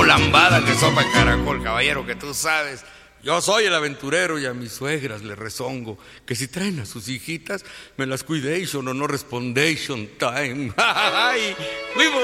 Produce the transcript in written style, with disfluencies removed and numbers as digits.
lambada que sopa el caracol, caballero, que tú sabes. Yo soy el aventurero y a mis suegras les rezongo que si traen a sus hijitas me las cuidation o no respondation time. Ay, muy